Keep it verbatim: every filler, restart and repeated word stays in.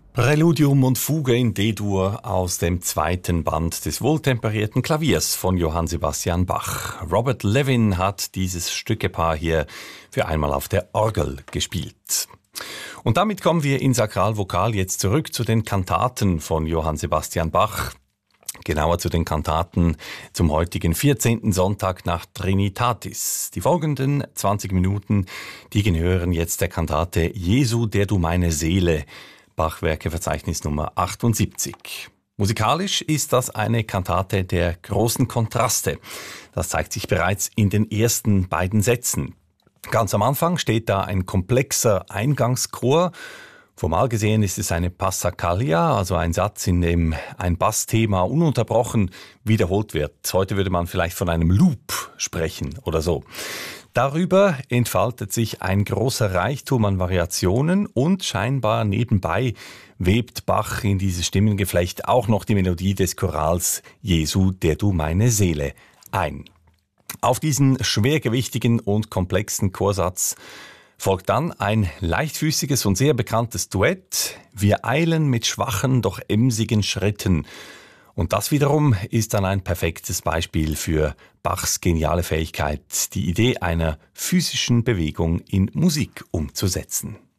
Präludium und Fuge in D-Dur aus dem zweiten Band des wohltemperierten Klaviers von Johann Sebastian Bach. Robert Levin hat dieses Stückepaar hier für einmal auf der Orgel gespielt. Und damit kommen wir in Sakralvokal jetzt zurück zu den Kantaten von Johann Sebastian Bach. Genauer zu den Kantaten zum heutigen vierzehnten Sonntag nach Trinitatis. Die folgenden zwanzig Minuten, die gehören jetzt der Kantate Jesu, der du meine Seele, Bachwerkeverzeichnis Nummer achtundsiebzig. Musikalisch ist das eine Kantate der großen Kontraste. Das zeigt sich bereits in den ersten beiden Sätzen. Ganz am Anfang steht da ein komplexer Eingangschor. Formal gesehen ist es eine Passacaglia, also ein Satz, in dem ein Bassthema ununterbrochen wiederholt wird. Heute würde man vielleicht von einem Loop sprechen oder so. Darüber entfaltet sich ein großer Reichtum an Variationen und scheinbar nebenbei webt Bach in dieses Stimmengeflecht auch noch die Melodie des Chorals Jesu, der du meine Seele ein. Auf diesen schwergewichtigen und komplexen Chorsatz folgt dann ein leichtfüßiges und sehr bekanntes Duett. Wir eilen mit schwachen, doch emsigen Schritten. Und das wiederum ist dann ein perfektes Beispiel für Bachs geniale Fähigkeit, die Idee einer physischen Bewegung in Musik umzusetzen.